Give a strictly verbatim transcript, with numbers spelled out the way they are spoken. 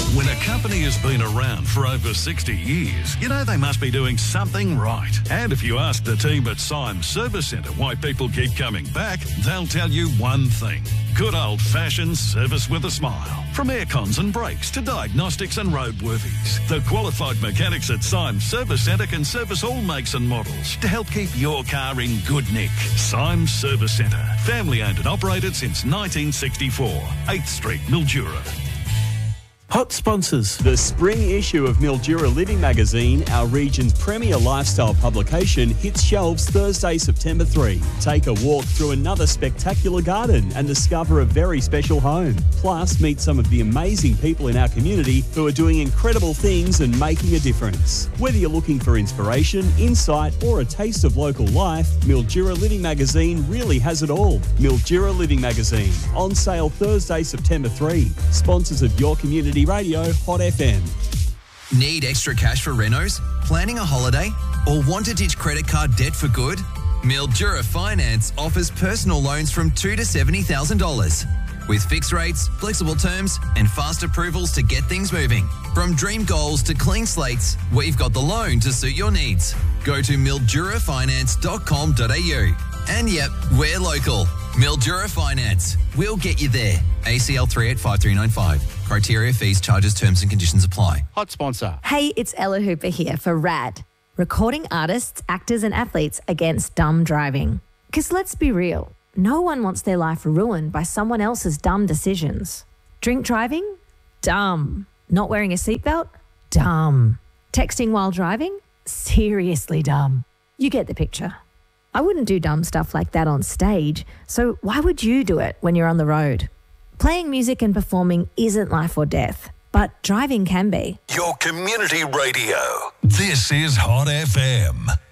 When a company has been around for over sixty years, you know they must be doing something right. And if you ask the team at Symes Service Centre why people keep coming back, they'll tell you one thing. Good old-fashioned service with a smile. From aircons and brakes to diagnostics and roadworthies, the qualified mechanics at Symes Service Centre can service all makes and models to help keep your car in good nick. Symes Service Centre. Family-owned and operated since nineteen sixty-four. eighth Street, Mildura. Hot sponsors. The spring issue of Mildura Living Magazine, our region's premier lifestyle publication, hits shelves Thursday, September third. Take a walk through another spectacular garden and discover a very special home. Plus, meet some of the amazing people in our community who are doing incredible things and making a difference. Whether you're looking for inspiration, insight, or a taste of local life, Mildura Living Magazine really has it all. Mildura Living Magazine, on sale Thursday, September third. Sponsors of your community radio, Hot F M. Need extra cash for renos? Planning a holiday? Or want to ditch credit card debt for good? Mildura Finance offers personal loans from two thousand to seventy thousand dollars. With fixed rates, flexible terms and fast approvals to get things moving. From dream goals to clean slates, we've got the loan to suit your needs. Go to mildura finance dot com dot a u. And yep, we're local. Mildura Finance. We'll get you there. A C L three eight five three nine five. Criteria, fees, charges, terms and conditions apply. Hot sponsor. Hey, it's Ella Hooper here for RAD. Recording artists, actors and athletes against dumb driving. Because let's be real, no one wants their life ruined by someone else's dumb decisions. Drink driving? Dumb. Not wearing a seatbelt? Dumb. Texting while driving? Seriously dumb. You get the picture. I wouldn't do dumb stuff like that on stage, so why would you do it when you're on the road? Playing music and performing isn't life or death, but driving can be. Your community radio. This is Hot F M.